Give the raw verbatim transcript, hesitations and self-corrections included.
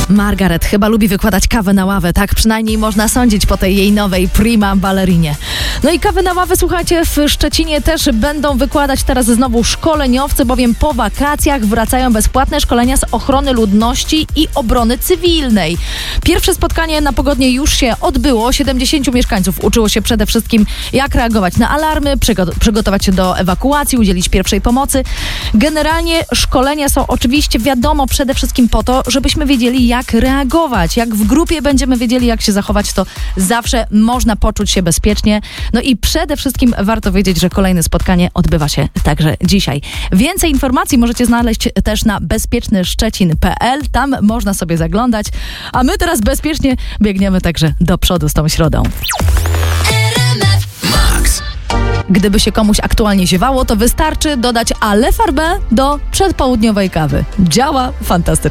Margaret chyba lubi wykładać kawę na ławę, tak przynajmniej można sądzić po tej jej nowej prima ballerinie. No i kawę na ławę, słuchajcie, w Szczecinie też będą wykładać teraz znowu szkoleniowcy, bowiem po wakacjach wracają bezpłatne szkolenia z ochrony ludności i obrony cywilnej. Pierwsze spotkanie na Pogodnie już się odbyło. siedemdziesięciu mieszkańców uczyło się przede wszystkim, jak reagować na alarmy, przygo- przygotować się do ewakuacji, udzielić pierwszej pomocy. Generalnie szkolenia są oczywiście, wiadomo, przede wszystkim po to, żebyśmy wiedzieli, jak reagować. Jak w grupie będziemy wiedzieli, jak się zachować, to zawsze można poczuć się bezpiecznie. No i przede wszystkim warto wiedzieć, że kolejne spotkanie odbywa się także dzisiaj. Więcej informacji możecie znaleźć też na bezpieczny szczecin kropka p l. Tam można sobie zaglądać. A my teraz bezpiecznie biegniemy także do przodu z tą środą. Gdyby się komuś aktualnie ziewało, to wystarczy dodać alefarbę do przedpołudniowej kawy. Działa fantastycznie.